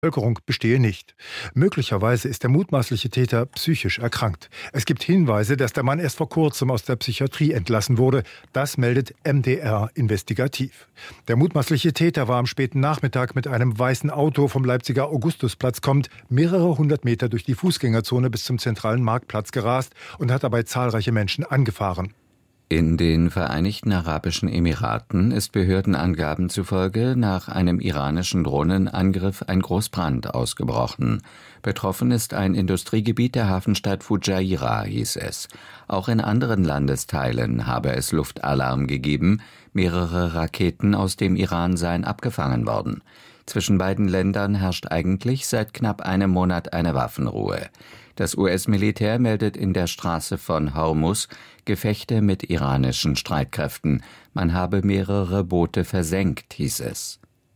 Bevölkerung bestehe nicht. Möglicherweise ist der mutmaßliche Täter psychisch erkrankt. Es gibt Hinweise, dass der Mann erst vor kurzem aus der Psychiatrie entlassen wurde. Das meldet MDR investigativ. Der mutmaßliche Täter war am späten Nachmittag mit einem weißen Auto vom Leipziger Augustusplatz kommend mehrere hundert Meter durch die Fußgängerzone bis zum zentralen Marktplatz gerast und hat dabei zahlreiche Menschen angefahren. In den Vereinigten Arabischen Emiraten ist Behördenangaben zufolge nach einem iranischen Drohnenangriff ein Großbrand ausgebrochen. Betroffen ist ein Industriegebiet der Hafenstadt Fujairah, hieß es. Auch in anderen Landesteilen habe es Luftalarm gegeben. Mehrere Raketen aus dem Iran seien abgefangen worden. Zwischen beiden Ländern herrscht eigentlich seit knapp einem Monat eine Waffenruhe. Das US-Militär meldet in der Straße von Hormuz Gefechte mit iranischen Streitkräften. Man habe mehrere Boote versenkt, hieß es.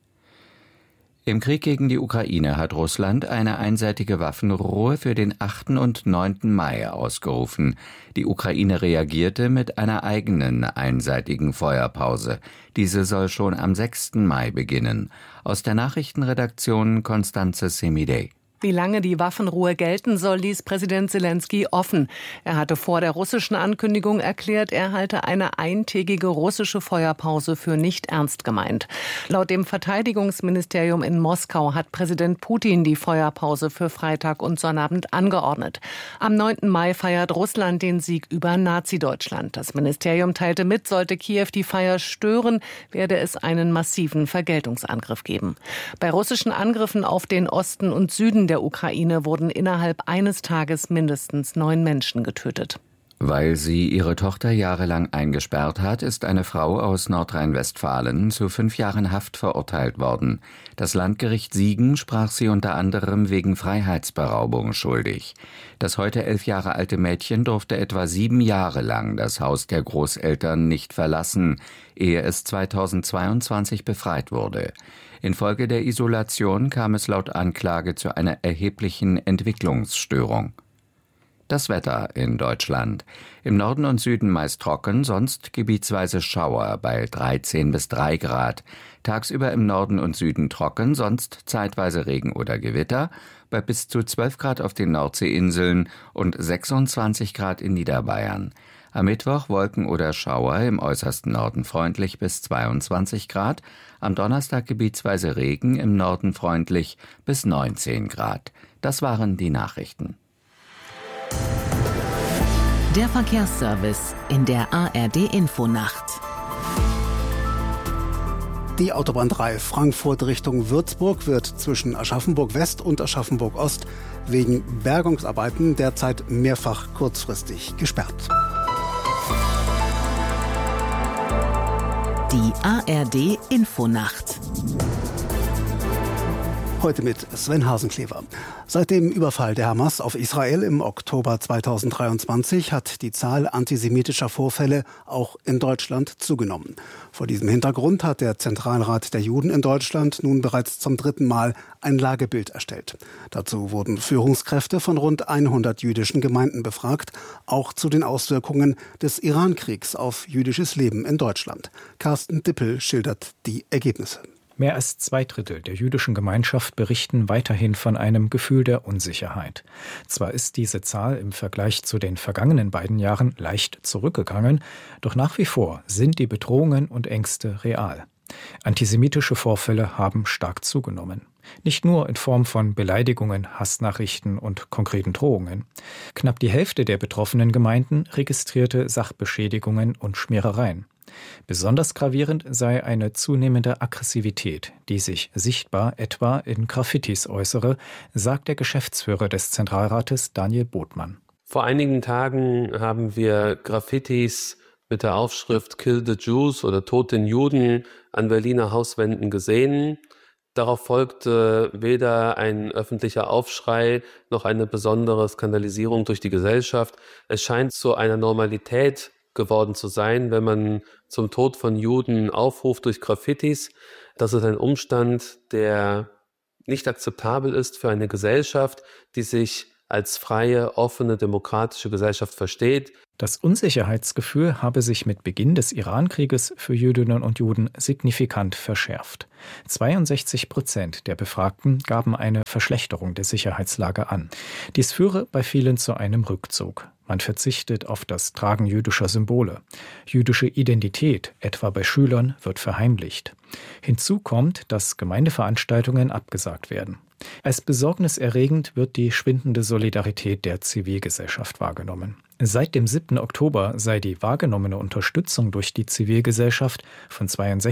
Im Krieg gegen die Ukraine hat Russland eine einseitige Waffenruhe für den 8. und 9. Mai ausgerufen. Die Ukraine reagierte mit einer eigenen einseitigen Feuerpause. Diese soll schon am 6. Mai beginnen. Aus der Nachrichtenredaktion Konstanze Semidey. Wie lange die Waffenruhe gelten soll, ließ Präsident Selenskyj offen. Er hatte vor der russischen Ankündigung erklärt, er halte eine eintägige russische Feuerpause für nicht ernst gemeint. Laut dem Verteidigungsministerium in Moskau hat Präsident Putin die Feuerpause für Freitag und Sonnabend angeordnet. Am 9. Mai feiert Russland den Sieg über Nazi-Deutschland. Das Ministerium teilte mit, sollte Kiew die Feier stören, werde es einen massiven Vergeltungsangriff geben. Bei russischen Angriffen auf den Osten und Süden der Ukraine wurden innerhalb eines Tages mindestens 9 Menschen getötet. Weil sie ihre Tochter jahrelang eingesperrt hat, ist eine Frau aus Nordrhein-Westfalen zu 5 Jahren Haft verurteilt worden. Das Landgericht Siegen sprach sie unter anderem wegen Freiheitsberaubung schuldig. Das heute 11 Jahre alte Mädchen durfte etwa 7 Jahre lang das Haus der Großeltern nicht verlassen, ehe es 2022 befreit wurde. Infolge der Isolation kam es laut Anklage zu einer erheblichen Entwicklungsstörung. Das Wetter in Deutschland. Im Norden und Süden meist trocken, sonst gebietsweise Schauer bei 13 bis 3 Grad. Tagsüber im Norden und Süden trocken, sonst zeitweise Regen oder Gewitter, bei bis zu 12 Grad auf den Nordseeinseln und 26 Grad in Niederbayern. Am Mittwoch Wolken oder Schauer, im äußersten Norden freundlich bis 22 Grad. Am Donnerstag gebietsweise Regen, im Norden freundlich bis 19 Grad. Das waren die Nachrichten. Der Verkehrsservice in der ARD-Infonacht. Die Autobahn 3 Frankfurt Richtung Würzburg wird zwischen Aschaffenburg West und Aschaffenburg Ost wegen Bergungsarbeiten derzeit mehrfach kurzfristig gesperrt. Die ARD-Infonacht. Heute mit Sven Hasenklever. Seit dem Überfall der Hamas auf Israel im Oktober 2023 hat die Zahl antisemitischer Vorfälle auch in Deutschland zugenommen. Vor diesem Hintergrund hat der Zentralrat der Juden in Deutschland nun bereits zum 3. Mal ein Lagebild erstellt. Dazu wurden Führungskräfte von rund 100 jüdischen Gemeinden befragt, auch zu den Auswirkungen des Irankriegs auf jüdisches Leben in Deutschland. Carsten Dippel schildert die Ergebnisse. Mehr als 2/3 der jüdischen Gemeinschaft berichten weiterhin von einem Gefühl der Unsicherheit. Zwar ist diese Zahl im Vergleich zu den vergangenen beiden Jahren leicht zurückgegangen, doch nach wie vor sind die Bedrohungen und Ängste real. Antisemitische Vorfälle haben stark zugenommen. Nicht nur in Form von Beleidigungen, Hassnachrichten und konkreten Drohungen. Knapp die Hälfte der betroffenen Gemeinden registrierte Sachbeschädigungen und Schmierereien. Besonders gravierend sei eine zunehmende Aggressivität, die sich sichtbar etwa in Graffitis äußere, sagt der Geschäftsführer des Zentralrates Daniel Botmann. Vor einigen Tagen haben wir Graffitis mit der Aufschrift Kill the Jews oder Tod den Juden an Berliner Hauswänden gesehen. Darauf folgte weder ein öffentlicher Aufschrei noch eine besondere Skandalisierung durch die Gesellschaft. Es scheint zu einer Normalität geworden zu sein, wenn man zum Tod von Juden aufruft durch Graffitis. Das ist ein Umstand, der nicht akzeptabel ist für eine Gesellschaft, die sich als freie, offene, demokratische Gesellschaft versteht. Das Unsicherheitsgefühl habe sich mit Beginn des Irankrieges für Jüdinnen und Juden signifikant verschärft. 62% der Befragten gaben eine Verschlechterung der Sicherheitslage an. Dies führe bei vielen zu einem Rückzug. Man verzichtet auf das Tragen jüdischer Symbole. Jüdische Identität, etwa bei Schülern, wird verheimlicht. Hinzu kommt, dass Gemeindeveranstaltungen abgesagt werden. Als besorgniserregend wird die schwindende Solidarität der Zivilgesellschaft wahrgenommen. Seit dem 7. Oktober sei die wahrgenommene Unterstützung durch die Zivilgesellschaft von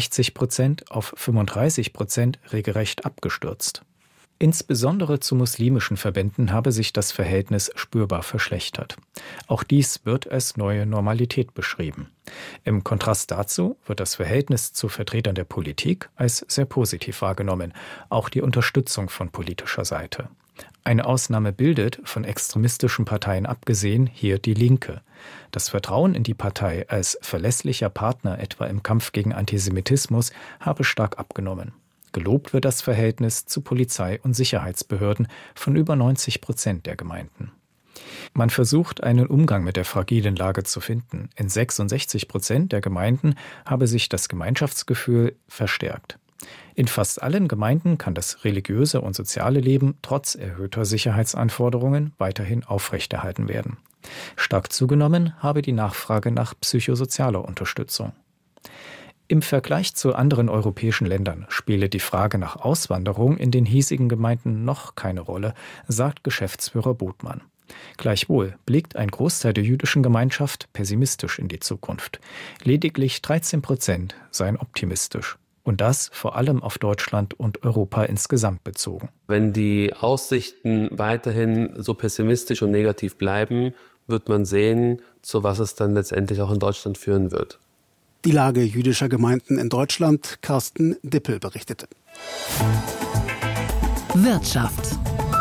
62% auf 35% regelrecht abgestürzt. Insbesondere zu muslimischen Verbänden habe sich das Verhältnis spürbar verschlechtert. Auch dies wird als neue Normalität beschrieben. Im Kontrast dazu wird das Verhältnis zu Vertretern der Politik als sehr positiv wahrgenommen, auch die Unterstützung von politischer Seite. Eine Ausnahme bildet, von extremistischen Parteien abgesehen, hier die Linke. Das Vertrauen in die Partei als verlässlicher Partner etwa im Kampf gegen Antisemitismus habe stark abgenommen. Gelobt wird das Verhältnis zu Polizei und Sicherheitsbehörden von über 90% der Gemeinden. Man versucht, einen Umgang mit der fragilen Lage zu finden. In 66% der Gemeinden habe sich das Gemeinschaftsgefühl verstärkt. In fast allen Gemeinden kann das religiöse und soziale Leben trotz erhöhter Sicherheitsanforderungen weiterhin aufrechterhalten werden. Stark zugenommen habe die Nachfrage nach psychosozialer Unterstützung. Im Vergleich zu anderen europäischen Ländern spiele die Frage nach Auswanderung in den hiesigen Gemeinden noch keine Rolle, sagt Geschäftsführer Botmann. Gleichwohl blickt ein Großteil der jüdischen Gemeinschaft pessimistisch in die Zukunft. Lediglich 13% seien optimistisch. Und das vor allem auf Deutschland und Europa insgesamt bezogen. Wenn die Aussichten weiterhin so pessimistisch und negativ bleiben, wird man sehen, zu was es dann letztendlich auch in Deutschland führen wird. Die Lage jüdischer Gemeinden in Deutschland, Carsten Dippel berichtete. Wirtschaft.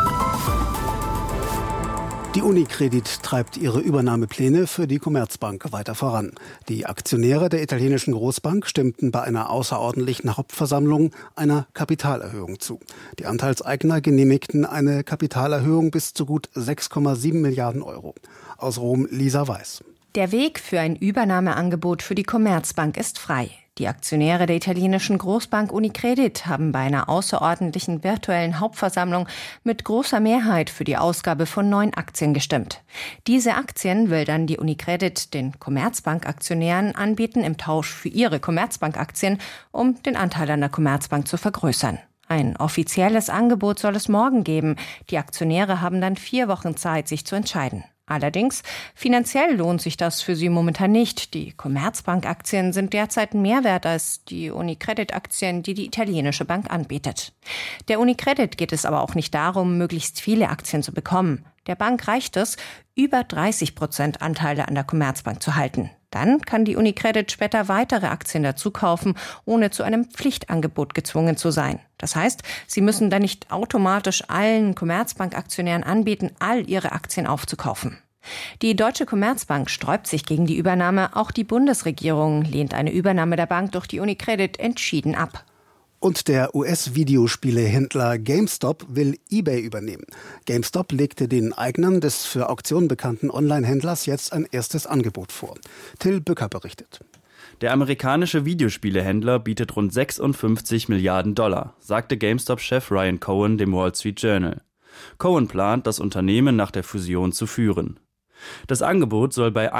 Die Unicredit treibt ihre Übernahmepläne für die Commerzbank weiter voran. Die Aktionäre der italienischen Großbank stimmten bei einer außerordentlichen Hauptversammlung einer Kapitalerhöhung zu. Die Anteilseigner genehmigten eine Kapitalerhöhung bis zu gut 6,7 Milliarden Euro. Aus Rom Lisa Weiß. Der Weg für ein Übernahmeangebot für die Commerzbank ist frei. Die Aktionäre der italienischen Großbank Unicredit haben bei einer außerordentlichen virtuellen Hauptversammlung mit großer Mehrheit für die Ausgabe von 9 Aktien gestimmt. Diese Aktien will dann die Unicredit den Commerzbank-Aktionären anbieten im Tausch für ihre Commerzbank-Aktien, um den Anteil an der Commerzbank zu vergrößern. Ein offizielles Angebot soll es morgen geben. Die Aktionäre haben dann 4 Wochen Zeit, sich zu entscheiden. Allerdings, finanziell lohnt sich das für sie momentan nicht. Die Commerzbank-Aktien sind derzeit mehr wert als die Unicredit-Aktien, die die italienische Bank anbietet. Der Unicredit geht es aber auch nicht darum, möglichst viele Aktien zu bekommen. Der Bank reicht es, über 30% Anteile an der Commerzbank zu halten. Dann kann die Unicredit später weitere Aktien dazu kaufen, ohne zu einem Pflichtangebot gezwungen zu sein. Das heißt, sie müssen dann nicht automatisch allen Commerzbank-Aktionären anbieten, all ihre Aktien aufzukaufen. Die Deutsche Commerzbank sträubt sich gegen die Übernahme. Auch die Bundesregierung lehnt eine Übernahme der Bank durch die Unicredit entschieden ab. Und der US-Videospielehändler GameStop will eBay übernehmen. GameStop legte den Eignern des für Auktionen bekannten Online-Händlers jetzt ein erstes Angebot vor. Till Bücker berichtet. Der amerikanische Videospielehändler bietet rund 56 Milliarden $, sagte GameStop-Chef Ryan Cohen dem Wall Street Journal. Cohen plant, das Unternehmen nach der Fusion zu führen. Das Angebot soll bei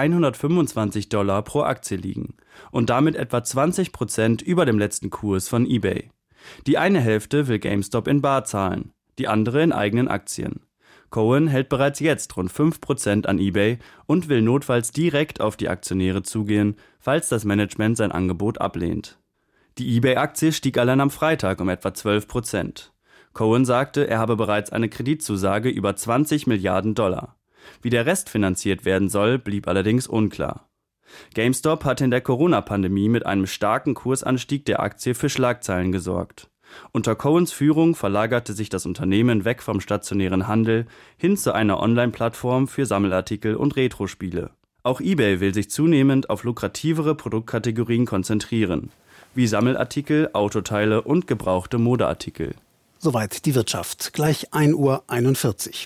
$125 pro Aktie liegen und damit etwa 20% über dem letzten Kurs von eBay. Die eine Hälfte will GameStop in bar zahlen, die andere in eigenen Aktien. Cohen hält bereits jetzt rund 5% an eBay und will notfalls direkt auf die Aktionäre zugehen, falls das Management sein Angebot ablehnt. Die eBay-Aktie stieg allein am Freitag um etwa 12%. Cohen sagte, er habe bereits eine Kreditzusage über $20 Milliarden. Wie der Rest finanziert werden soll, blieb allerdings unklar. GameStop hatte in der Corona-Pandemie mit einem starken Kursanstieg der Aktie für Schlagzeilen gesorgt. Unter Cohens Führung verlagerte sich das Unternehmen weg vom stationären Handel hin zu einer Online-Plattform für Sammelartikel und Retro-Spiele. Auch eBay will sich zunehmend auf lukrativere Produktkategorien konzentrieren, wie Sammelartikel, Autoteile und gebrauchte Modeartikel. Soweit die Wirtschaft. Gleich 1:41 Uhr.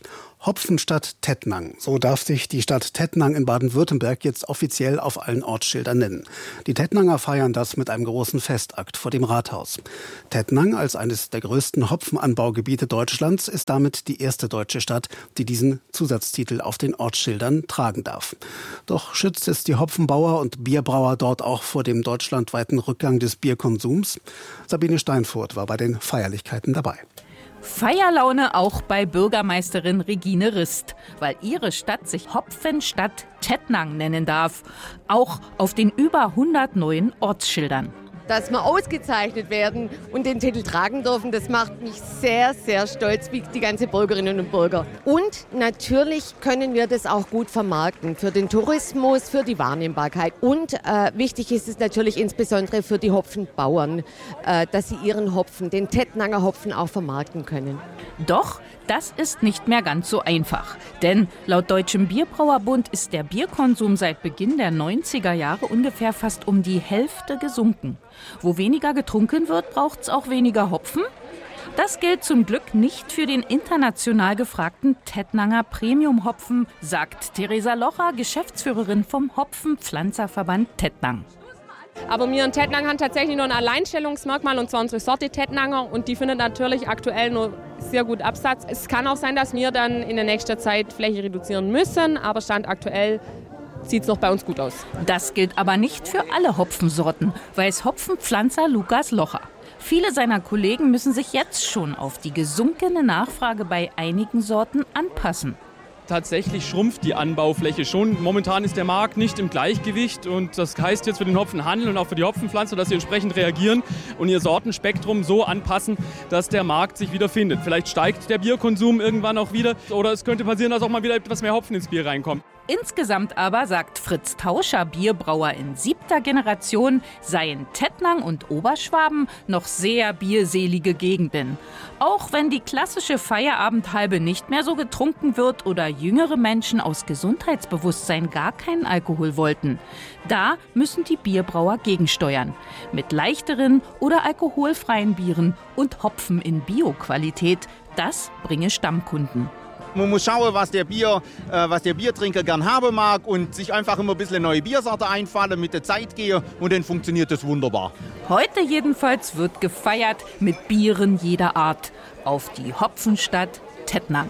Hopfenstadt Tettnang. So darf sich die Stadt Tettnang in Baden-Württemberg jetzt offiziell auf allen Ortsschildern nennen. Die Tettnanger feiern das mit einem großen Festakt vor dem Rathaus. Tettnang als eines der größten Hopfenanbaugebiete Deutschlands ist damit die erste deutsche Stadt, die diesen Zusatztitel auf den Ortsschildern tragen darf. Doch schützt es die Hopfenbauer und Bierbrauer dort auch vor dem deutschlandweiten Rückgang des Bierkonsums? Sabine Steinfurth war bei den Feierlichkeiten dabei. Feierlaune auch bei Bürgermeisterin Regine Rist, weil ihre Stadt sich Hopfenstadt Tettnang nennen darf. Auch auf den über 100 neuen Ortsschildern. Dass wir ausgezeichnet werden und den Titel tragen dürfen, das macht mich sehr, sehr stolz, wie die ganze Bürgerinnen und Bürger. Und natürlich können wir das auch gut vermarkten für den Tourismus, für die Wahrnehmbarkeit. Und wichtig ist es natürlich insbesondere für die Hopfenbauern, dass sie ihren Hopfen, den Tettnanger Hopfen, auch vermarkten können. Doch das ist nicht mehr ganz so einfach. Denn laut Deutschem Bierbrauerbund ist der Bierkonsum seit Beginn der 90er Jahre ungefähr fast um die Hälfte gesunken. Wo weniger getrunken wird, braucht es auch weniger Hopfen. Das gilt zum Glück nicht für den international gefragten Tettnanger Premium-Hopfen, sagt Theresa Locher, Geschäftsführerin vom Hopfenpflanzerverband Tettnang. Aber wir in Tettnang haben tatsächlich nur ein Alleinstellungsmerkmal, und zwar unsere Sorte Tettnanger, und die findet natürlich aktuell nur sehr gut Absatz. Es kann auch sein, dass wir dann in der nächsten Zeit Fläche reduzieren müssen, aber Stand aktuell sieht es noch bei uns gut aus. Das gilt aber nicht für alle Hopfensorten, weiß Hopfenpflanzer Lukas Locher. Viele seiner Kollegen müssen sich jetzt schon auf die gesunkene Nachfrage bei einigen Sorten anpassen. Tatsächlich schrumpft die Anbaufläche schon. Momentan ist der Markt nicht im Gleichgewicht, und das heißt jetzt für den Hopfenhandel und auch für die Hopfenpflanzer, dass sie entsprechend reagieren und ihr Sortenspektrum so anpassen, dass der Markt sich wieder findet. Vielleicht steigt der Bierkonsum irgendwann auch wieder, oder es könnte passieren, dass auch mal wieder etwas mehr Hopfen ins Bier reinkommt. Insgesamt aber, sagt Fritz Tauscher, Bierbrauer in 7. Generation, seien Tettnang und Oberschwaben noch sehr bierselige Gegenden. Auch wenn die klassische Feierabendhalbe nicht mehr so getrunken wird oder jüngere Menschen aus Gesundheitsbewusstsein gar keinen Alkohol wollten. Da müssen die Bierbrauer gegensteuern. Mit leichteren oder alkoholfreien Bieren und Hopfen in Bio-Qualität. Das bringe Stammkunden. Man muss schauen, was der Biertrinker gern haben mag, und sich einfach immer ein bisschen neue Biersorte einfallen, mit der Zeit gehen, und dann funktioniert das wunderbar. Heute jedenfalls wird gefeiert mit Bieren jeder Art auf die Hopfenstadt Tettnang.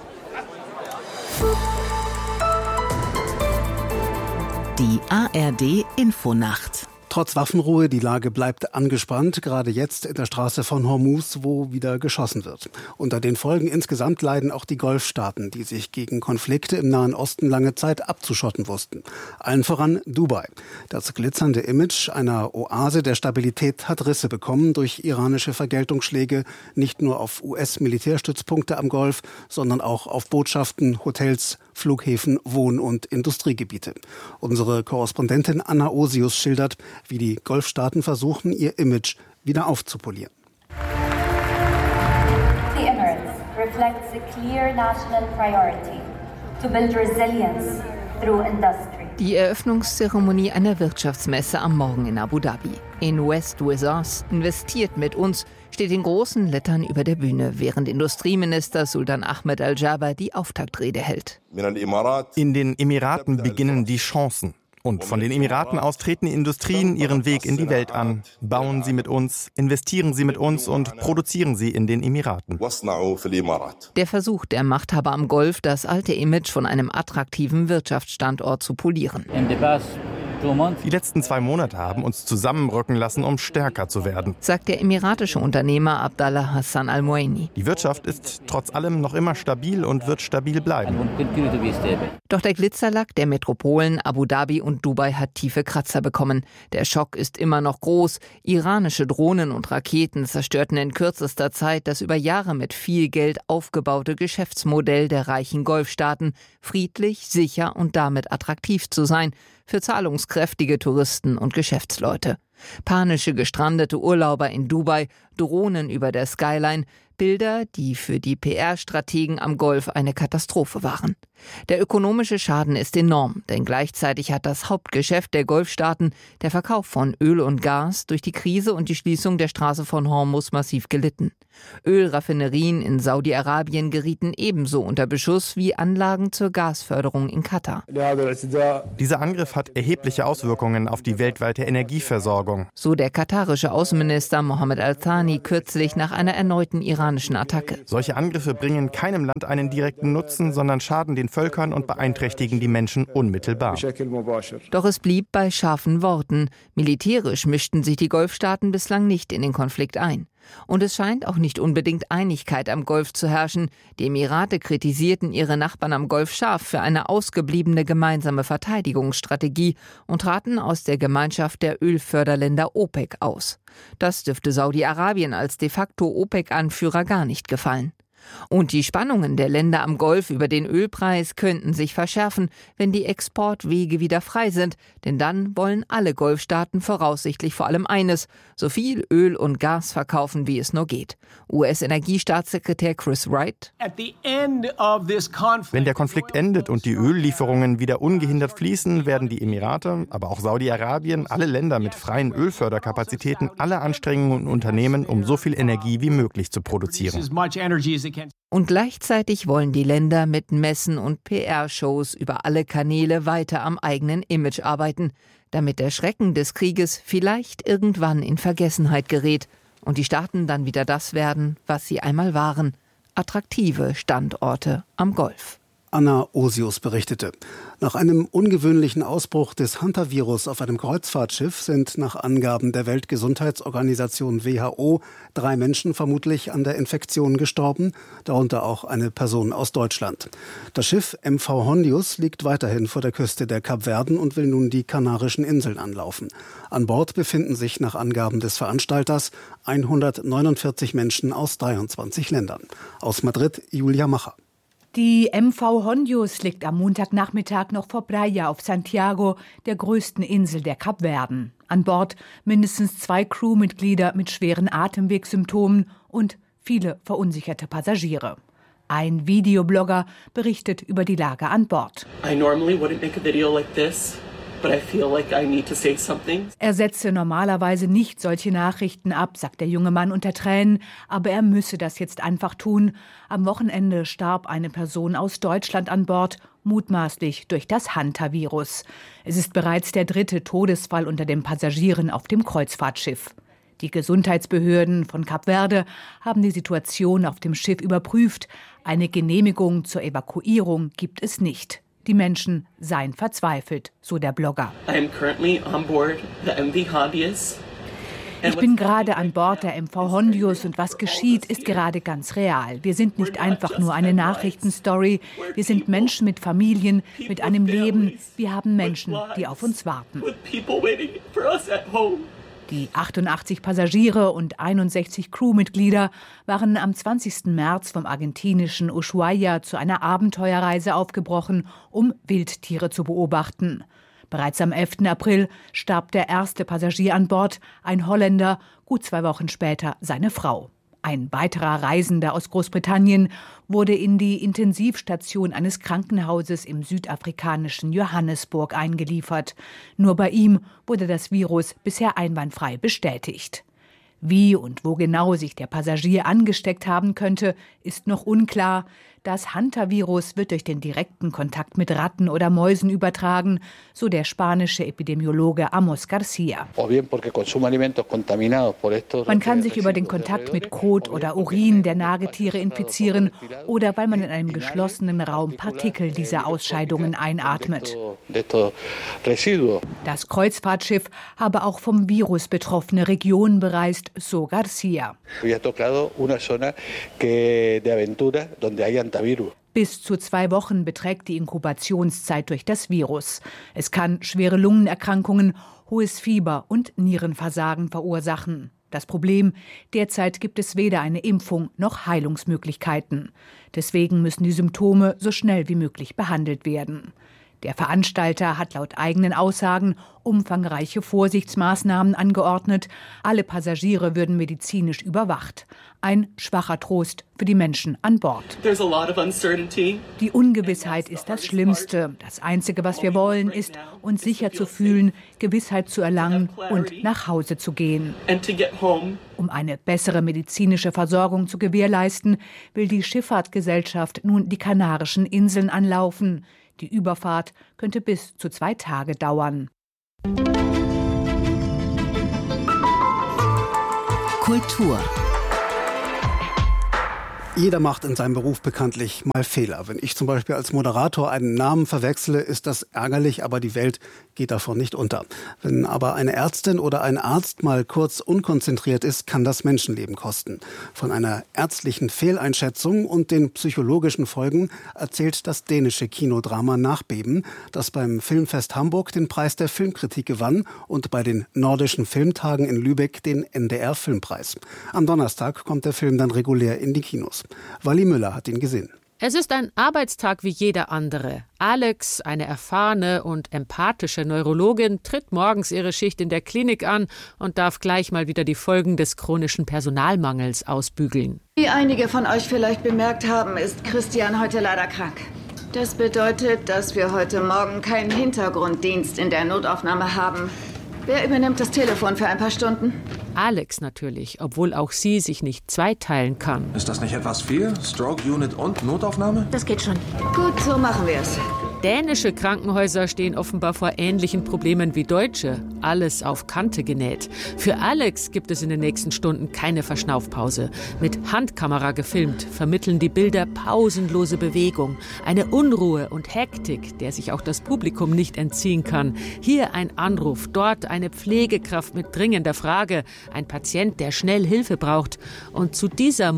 Die ARD Infonacht. Trotz Waffenruhe, die Lage bleibt angespannt, gerade jetzt in der Straße von Hormuz, wo wieder geschossen wird. Unter den Folgen insgesamt leiden auch die Golfstaaten, die sich gegen Konflikte im Nahen Osten lange Zeit abzuschotten wussten. Allen voran Dubai. Das glitzernde Image einer Oase der Stabilität hat Risse bekommen durch iranische Vergeltungsschläge, nicht nur auf US-Militärstützpunkte am Golf, sondern auch auf Botschaften, Hotels, Flughäfen, Wohn- und Industriegebiete. Unsere Korrespondentin Anna Osius schildert, wie die Golfstaaten versuchen, ihr Image wieder aufzupolieren. The Emirates reflects a clear national priority to build resilience through industry. Die Eröffnungszeremonie einer Wirtschaftsmesse am Morgen in Abu Dhabi. In West Wizards investiert mit uns steht in großen Lettern über der Bühne, während Industrieminister Sultan Ahmed Al-Jaber die Auftaktrede hält. In den Emiraten beginnen die Chancen. Und von den Emiraten aus treten die Industrien ihren Weg in die Welt an. Bauen sie mit uns, investieren sie mit uns und produzieren sie in den Emiraten. Der Versuch der Machthaber am Golf, das alte Image von einem attraktiven Wirtschaftsstandort zu polieren. Die letzten 2 Monate haben uns zusammenrücken lassen, um stärker zu werden, sagt der emiratische Unternehmer Abdallah Hassan Al-Moaini. Die Wirtschaft ist trotz allem noch immer stabil und wird stabil bleiben. Doch der Glitzerlack der Metropolen Abu Dhabi und Dubai hat tiefe Kratzer bekommen. Der Schock ist immer noch groß. Iranische Drohnen und Raketen zerstörten in kürzester Zeit das über Jahre mit viel Geld aufgebaute Geschäftsmodell der reichen Golfstaaten, friedlich, sicher und damit attraktiv zu sein für zahlungskräftige Touristen und Geschäftsleute. Panische gestrandete Urlauber in Dubai, Drohnen über der Skyline, Bilder, die für die PR-Strategen am Golf eine Katastrophe waren. Der ökonomische Schaden ist enorm, denn gleichzeitig hat das Hauptgeschäft der Golfstaaten, der Verkauf von Öl und Gas, durch die Krise und die Schließung der Straße von Hormuz massiv gelitten. Ölraffinerien in Saudi-Arabien gerieten ebenso unter Beschuss wie Anlagen zur Gasförderung in Katar. Dieser Angriff hat erhebliche Auswirkungen auf die weltweite Energieversorgung. So der katarische Außenminister Mohammed Al-Thani kürzlich nach einer erneuten iranischen Attacke. Solche Angriffe bringen keinem Land einen direkten Nutzen, sondern schaden den Völkern und beeinträchtigen die Menschen unmittelbar. Doch es blieb bei scharfen Worten. Militärisch mischten sich die Golfstaaten bislang nicht in den Konflikt ein. Und es scheint auch nicht unbedingt Einigkeit am Golf zu herrschen. Die Emirate kritisierten ihre Nachbarn am Golf scharf für eine ausgebliebene gemeinsame Verteidigungsstrategie und traten aus der Gemeinschaft der Ölförderländer OPEC aus. Das dürfte Saudi-Arabien als de facto OPEC-Anführer gar nicht gefallen. Und die Spannungen der Länder am Golf über den Ölpreis könnten sich verschärfen, wenn die Exportwege wieder frei sind. Denn dann wollen alle Golfstaaten voraussichtlich vor allem eines: so viel Öl und Gas verkaufen, wie es nur geht. US-Energiestaatssekretär Chris Wright: Wenn der Konflikt endet und die Öllieferungen wieder ungehindert fließen, werden die Emirate, aber auch Saudi-Arabien, alle Länder mit freien Ölförderkapazitäten, alle Anstrengungen unternehmen, um so viel Energie wie möglich zu produzieren. Und gleichzeitig wollen die Länder mit Messen und PR-Shows über alle Kanäle weiter am eigenen Image arbeiten, damit der Schrecken des Krieges vielleicht irgendwann in Vergessenheit gerät und die Staaten dann wieder das werden, was sie einmal waren: attraktive Standorte am Golf. Anna Osius berichtete. Nach einem ungewöhnlichen Ausbruch des Hantavirus auf einem Kreuzfahrtschiff sind nach Angaben der Weltgesundheitsorganisation WHO 3 Menschen vermutlich an der Infektion gestorben, darunter auch eine Person aus Deutschland. Das Schiff MV Hondius liegt weiterhin vor der Küste der Kapverden und will nun die Kanarischen Inseln anlaufen. An Bord befinden sich nach Angaben des Veranstalters 149 Menschen aus 23 Ländern. Aus Madrid Julia Macher. Die MV Hondius liegt am Montagnachmittag noch vor Praia auf Santiago, der größten Insel der Kapverden. An Bord mindestens 2 Crewmitglieder mit schweren Atemwegssymptomen und viele verunsicherte Passagiere. Ein Videoblogger berichtet über die Lage an Bord. Er setze normalerweise nicht solche Nachrichten ab, sagt der junge Mann unter Tränen, aber er müsse das jetzt einfach tun. Am Wochenende starb eine Person aus Deutschland an Bord, mutmaßlich durch das Hantavirus. Es ist bereits der 3. Todesfall unter den Passagieren auf dem Kreuzfahrtschiff. Die Gesundheitsbehörden von Kap Verde haben die Situation auf dem Schiff überprüft. Eine Genehmigung zur Evakuierung gibt es nicht. Die Menschen seien verzweifelt, so der Blogger. Ich bin gerade an Bord der MV Hondius und was geschieht, ist gerade ganz real. Wir sind nicht einfach nur eine Nachrichtenstory. Wir sind Menschen mit Familien, mit einem Leben. Wir haben Menschen, die auf uns warten. Die 88 Passagiere und 61 Crewmitglieder waren am 20. März vom argentinischen Ushuaia zu einer Abenteuerreise aufgebrochen, um Wildtiere zu beobachten. Bereits am 11. April starb der erste Passagier an Bord, ein Holländer, gut 2 Wochen später seine Frau. Ein weiterer Reisender aus Großbritannien wurde in die Intensivstation eines Krankenhauses im südafrikanischen Johannesburg eingeliefert. Nur bei ihm wurde das Virus bisher einwandfrei bestätigt. Wie und wo genau sich der Passagier angesteckt haben könnte, ist noch unklar. Das Hantavirus wird durch den direkten Kontakt mit Ratten oder Mäusen übertragen, so der spanische Epidemiologe Amos Garcia. Man kann sich über den Kontakt mit Kot oder Urin der Nagetiere infizieren oder weil man in einem geschlossenen Raum Partikel dieser Ausscheidungen einatmet. Das Kreuzfahrtschiff habe auch vom Virus betroffene Regionen bereist, so Garcia. Bis zu 2 Wochen beträgt die Inkubationszeit durch das Virus. Es kann schwere Lungenerkrankungen, hohes Fieber und Nierenversagen verursachen. Das Problem: derzeit gibt es weder eine Impfung noch Heilungsmöglichkeiten. Deswegen müssen die Symptome so schnell wie möglich behandelt werden. Der Veranstalter hat laut eigenen Aussagen umfangreiche Vorsichtsmaßnahmen angeordnet. Alle Passagiere würden medizinisch überwacht. Ein schwacher Trost für die Menschen an Bord. Die Ungewissheit ist das Schlimmste. Das Einzige, was wir wollen, ist, uns sicher zu fühlen, Gewissheit zu erlangen und nach Hause zu gehen. Um eine bessere medizinische Versorgung zu gewährleisten, will die Schifffahrtgesellschaft nun die Kanarischen Inseln anlaufen. Die Überfahrt könnte bis zu 2 Tage dauern. Kultur. Jeder macht in seinem Beruf bekanntlich mal Fehler. Wenn ich zum Beispiel als Moderator einen Namen verwechsle, ist das ärgerlich, aber die Welt geht davon nicht unter. Wenn aber eine Ärztin oder ein Arzt mal kurz unkonzentriert ist, kann das Menschenleben kosten. Von einer ärztlichen Fehleinschätzung und den psychologischen Folgen erzählt das dänische Kinodrama Nachbeben, das beim Filmfest Hamburg den Preis der Filmkritik gewann und bei den Nordischen Filmtagen in Lübeck den NDR-Filmpreis. Am Donnerstag kommt der Film dann regulär in die Kinos. Wally Müller hat ihn gesehen. Es ist ein Arbeitstag wie jeder andere. Alex, eine erfahrene und empathische Neurologin, tritt morgens ihre Schicht in der Klinik an und darf gleich mal wieder die Folgen des chronischen Personalmangels ausbügeln. Wie einige von euch vielleicht bemerkt haben, ist Christian heute leider krank. Das bedeutet, dass wir heute Morgen keinen Hintergrunddienst in der Notaufnahme haben. Wer übernimmt das Telefon für ein paar Stunden? Alex natürlich, obwohl auch sie sich nicht zweiteilen kann. Ist das nicht etwas viel? Stroke Unit und Notaufnahme? Das geht schon. Gut, so machen wir es. Dänische Krankenhäuser stehen offenbar vor ähnlichen Problemen wie deutsche. Alles auf Kante genäht. Für Alex gibt es in den nächsten Stunden keine Verschnaufpause. Mit Handkamera gefilmt vermitteln die Bilder pausenlose Bewegung, eine Unruhe und Hektik, der sich auch das Publikum nicht entziehen kann. Hier ein Anruf, dort eine Pflegekraft mit dringender Frage, ein Patient, der schnell Hilfe braucht. Und zu dieser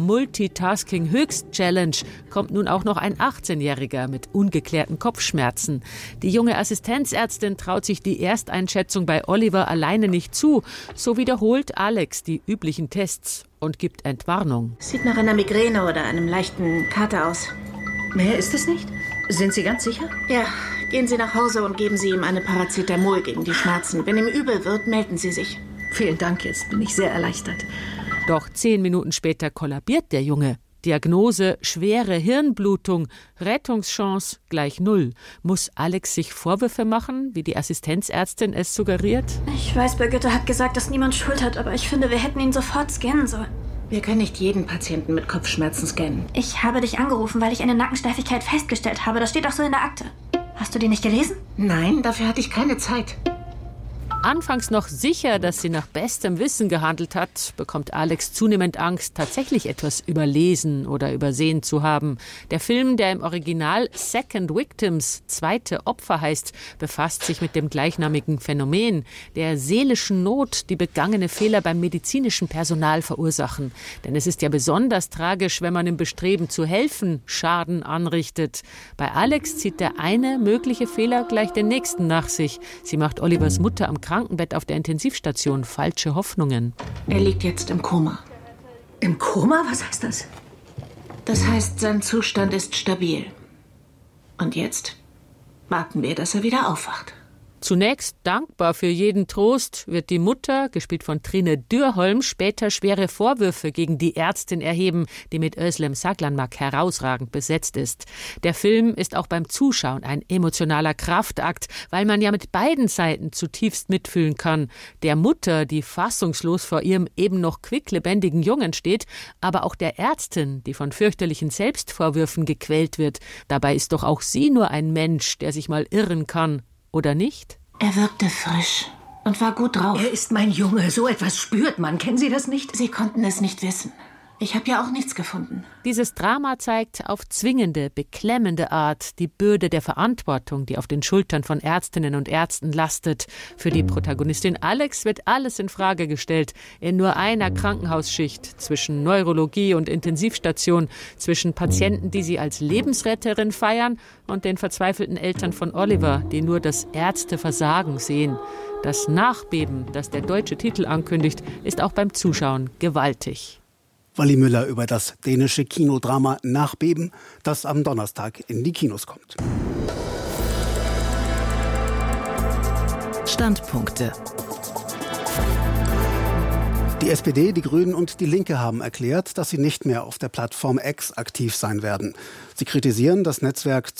Multitasking-Höchst-Challenge kommt nun auch noch ein 18-Jähriger mit ungeklärten Kopfschmerzen. Die junge Assistenzärztin traut sich die Ersteinschätzung bei Oliver alleine nicht zu. So wiederholt Alex die üblichen Tests und gibt Entwarnung. Sieht nach einer Migräne oder einem leichten Kater aus. Mehr ist es nicht? Sind Sie ganz sicher? Ja. Gehen Sie nach Hause und geben Sie ihm eine Paracetamol gegen die Schmerzen. Wenn ihm übel wird, melden Sie sich. Vielen Dank, jetzt bin ich sehr erleichtert. Doch 10 Minuten später kollabiert der Junge. Diagnose: schwere Hirnblutung, Rettungschance gleich 0. Muss Alex sich Vorwürfe machen, wie die Assistenzärztin es suggeriert? Ich weiß, Birgitte hat gesagt, dass niemand Schuld hat, aber ich finde, wir hätten ihn sofort scannen sollen. Wir können nicht jeden Patienten mit Kopfschmerzen scannen. Ich habe dich angerufen, weil ich eine Nackensteifigkeit festgestellt habe. Das steht auch so in der Akte. Hast du die nicht gelesen? Nein, dafür hatte ich keine Zeit. Anfangs noch sicher, dass sie nach bestem Wissen gehandelt hat, bekommt Alex zunehmend Angst, tatsächlich etwas überlesen oder übersehen zu haben. Der Film, der im Original Second Victims, zweite Opfer heißt, befasst sich mit dem gleichnamigen Phänomen, der seelischen Not, die begangene Fehler beim medizinischen Personal verursachen. Denn es ist ja besonders tragisch, wenn man im Bestreben zu helfen Schaden anrichtet. Bei Alex zieht der eine mögliche Fehler gleich den nächsten nach sich. Sie macht Olivers Mutter am Krankenbett auf der Intensivstation falsche Hoffnungen. Er liegt jetzt im Koma. Im Koma? Was heißt das? Das heißt, sein Zustand ist stabil. Und jetzt warten wir, dass er wieder aufwacht. Zunächst dankbar für jeden Trost wird die Mutter, gespielt von Trine Dürholm, später schwere Vorwürfe gegen die Ärztin erheben, die mit Özlem Saglanmak herausragend besetzt ist. Der Film ist auch beim Zuschauen ein emotionaler Kraftakt, weil man ja mit beiden Seiten zutiefst mitfühlen kann. Der Mutter, die fassungslos vor ihrem eben noch quicklebendigen Jungen steht, aber auch der Ärztin, die von fürchterlichen Selbstvorwürfen gequält wird. Dabei ist doch auch sie nur ein Mensch, der sich mal irren kann. Oder nicht? Er wirkte frisch und war gut drauf. Er ist mein Junge. So etwas spürt man. Kennen Sie das nicht? Sie konnten es nicht wissen. Ich habe ja auch nichts gefunden. Dieses Drama zeigt auf zwingende, beklemmende Art die Bürde der Verantwortung, die auf den Schultern von Ärztinnen und Ärzten lastet. Für die Protagonistin Alex wird alles in Frage gestellt. In nur einer Krankenhausschicht, zwischen Neurologie und Intensivstation, zwischen Patienten, die sie als Lebensretterin feiern, und den verzweifelten Eltern von Oliver, die nur das Ärzteversagen sehen. Das Nachbeben, das der deutsche Titel ankündigt, ist auch beim Zuschauen gewaltig. Wally Müller über das dänische Kinodrama Nachbeben, das am Donnerstag in die Kinos kommt. Standpunkte. Die SPD, die Grünen und die Linke haben erklärt, dass sie nicht mehr auf der Plattform X aktiv sein werden. Sie kritisieren, dass das Netzwerk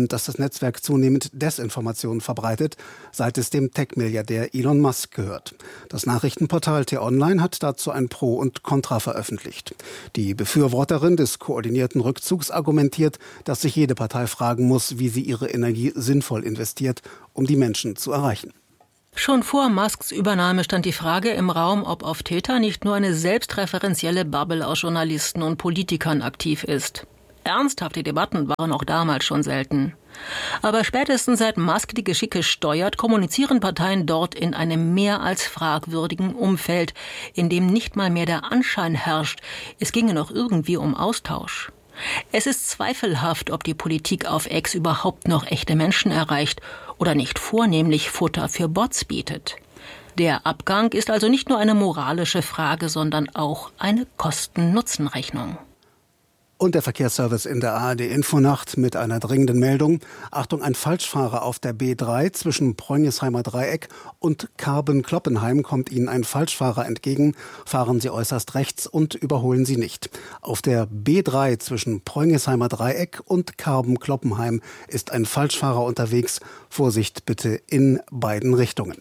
zunehmend Desinformationen verbreitet, seit es dem Tech-Milliardär Elon Musk gehört. Das Nachrichtenportal T-Online hat dazu ein Pro und Contra veröffentlicht. Die Befürworterin des koordinierten Rückzugs argumentiert, dass sich jede Partei fragen muss, wie sie ihre Energie sinnvoll investiert, um die Menschen zu erreichen. Schon vor Musks Übernahme stand die Frage im Raum, ob auf Twitter nicht nur eine selbstreferenzielle Bubble aus Journalisten und Politikern aktiv ist. Ernsthafte Debatten waren auch damals schon selten. Aber spätestens seit Musk die Geschicke steuert, kommunizieren Parteien dort in einem mehr als fragwürdigen Umfeld, in dem nicht mal mehr der Anschein herrscht, es ginge noch irgendwie um Austausch. Es ist zweifelhaft, ob die Politik auf X überhaupt noch echte Menschen erreicht oder nicht vornehmlich Futter für Bots bietet. Der Abgang ist also nicht nur eine moralische Frage, sondern auch eine Kosten-Nutzen-Rechnung. Und der Verkehrsservice in der ARD-Infonacht mit einer dringenden Meldung. Achtung, ein Falschfahrer auf der B3 zwischen Preunjesheimer Dreieck und Karben-Kloppenheim kommt Ihnen ein Falschfahrer entgegen. Fahren Sie äußerst rechts und überholen Sie nicht. Auf der B3 zwischen Preunjesheimer Dreieck und Karben-Kloppenheim ist ein Falschfahrer unterwegs. Vorsicht bitte in beiden Richtungen.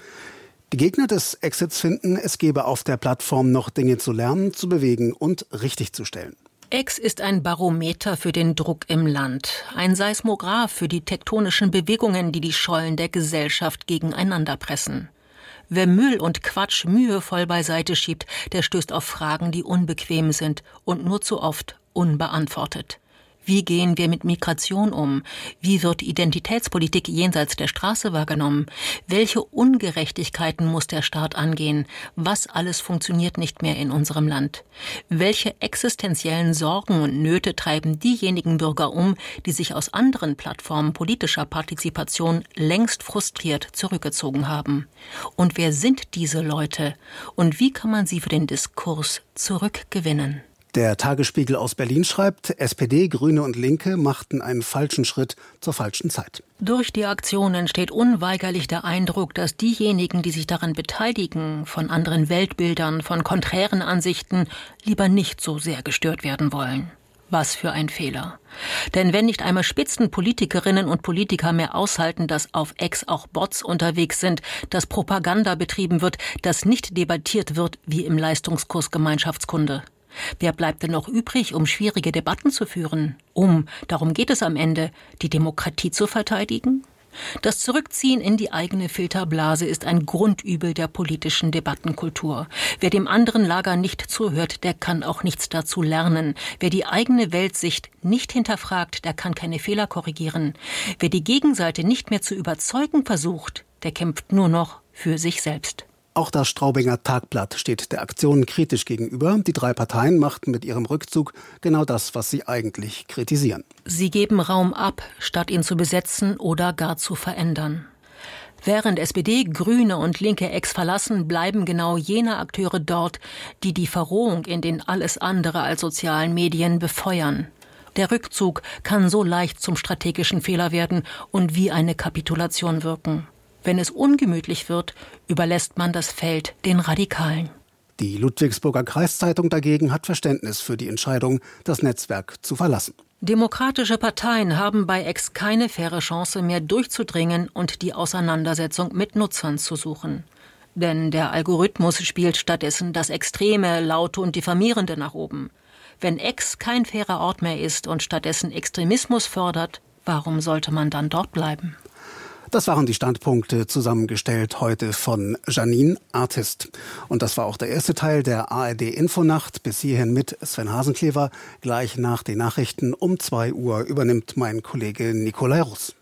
Die Gegner des Exits finden, es gebe auf der Plattform noch Dinge zu lernen, zu bewegen und richtig zu stellen. X ist ein Barometer für den Druck im Land, ein Seismograph für die tektonischen Bewegungen, die die Schollen der Gesellschaft gegeneinander pressen. Wer Müll und Quatsch mühevoll beiseite schiebt, der stößt auf Fragen, die unbequem sind und nur zu oft unbeantwortet. Wie gehen wir mit Migration um? Wie wird Identitätspolitik jenseits der Straße wahrgenommen? Welche Ungerechtigkeiten muss der Staat angehen? Was alles funktioniert nicht mehr in unserem Land? Welche existenziellen Sorgen und Nöte treiben diejenigen Bürger um, die sich aus anderen Plattformen politischer Partizipation längst frustriert zurückgezogen haben? Und wer sind diese Leute? Und wie kann man sie für den Diskurs zurückgewinnen? Der Tagesspiegel aus Berlin schreibt, SPD, Grüne und Linke machten einen falschen Schritt zur falschen Zeit. Durch die Aktion entsteht unweigerlich der Eindruck, dass diejenigen, die sich daran beteiligen, von anderen Weltbildern, von konträren Ansichten, lieber nicht so sehr gestört werden wollen. Was für ein Fehler. Denn wenn nicht einmal Spitzenpolitikerinnen und Politiker mehr aushalten, dass auf X auch Bots unterwegs sind, dass Propaganda betrieben wird, dass nicht debattiert wird wie im Leistungskurs Gemeinschaftskunde. Wer bleibt denn noch übrig, um schwierige Debatten zu führen? Darum geht es am Ende, die Demokratie zu verteidigen? Das Zurückziehen in die eigene Filterblase ist ein Grundübel der politischen Debattenkultur. Wer dem anderen Lager nicht zuhört, der kann auch nichts dazu lernen. Wer die eigene Weltsicht nicht hinterfragt, der kann keine Fehler korrigieren. Wer die Gegenseite nicht mehr zu überzeugen versucht, der kämpft nur noch für sich selbst. Auch das Straubinger Tagblatt steht der Aktion kritisch gegenüber. Die drei Parteien machten mit ihrem Rückzug genau das, was sie eigentlich kritisieren. Sie geben Raum ab, statt ihn zu besetzen oder gar zu verändern. Während SPD, Grüne und Linke X verlassen, bleiben genau jene Akteure dort, die die Verrohung in den alles andere als sozialen Medien befeuern. Der Rückzug kann so leicht zum strategischen Fehler werden und wie eine Kapitulation wirken. Wenn es ungemütlich wird, überlässt man das Feld den Radikalen. Die Ludwigsburger Kreiszeitung dagegen hat Verständnis für die Entscheidung, das Netzwerk zu verlassen. Demokratische Parteien haben bei X keine faire Chance mehr durchzudringen und die Auseinandersetzung mit Nutzern zu suchen. Denn der Algorithmus spielt stattdessen das Extreme, Laute und Diffamierende nach oben. Wenn X kein fairer Ort mehr ist und stattdessen Extremismus fördert, warum sollte man dann dort bleiben? Das waren die Standpunkte, zusammengestellt heute von Janine Artist. Und das war auch der erste Teil der ARD-Infonacht. Bis hierhin mit Sven Hasenclever. Gleich nach den Nachrichten um 2 Uhr übernimmt mein Kollege Nikolai Russ.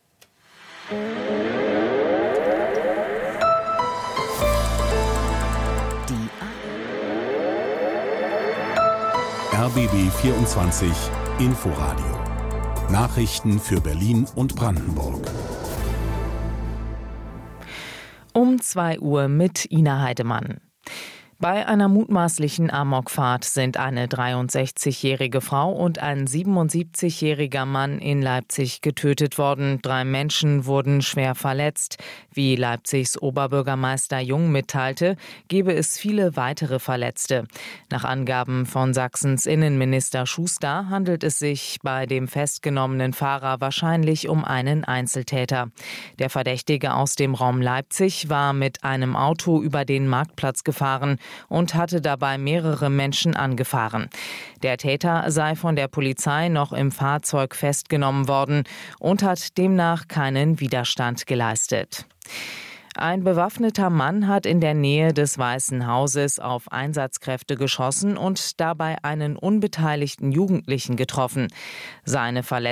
RBB 24 Inforadio. Nachrichten für Berlin und Brandenburg. Um 2 Uhr mit Ina Heidemann. Bei einer mutmaßlichen Amokfahrt sind eine 63-jährige Frau und ein 77-jähriger Mann in Leipzig getötet worden. 3 Menschen wurden schwer verletzt. Wie Leipzigs Oberbürgermeister Jung mitteilte, gebe es viele weitere Verletzte. Nach Angaben von Sachsens Innenminister Schuster handelt es sich bei dem festgenommenen Fahrer wahrscheinlich um einen Einzeltäter. Der Verdächtige aus dem Raum Leipzig war mit einem Auto über den Marktplatz gefahren und hatte dabei mehrere Menschen angefahren. Der Täter sei von der Polizei noch im Fahrzeug festgenommen worden und hat demnach keinen Widerstand geleistet. Ein bewaffneter Mann hat in der Nähe des Weißen Hauses auf Einsatzkräfte geschossen und dabei einen unbeteiligten Jugendlichen getroffen. Seine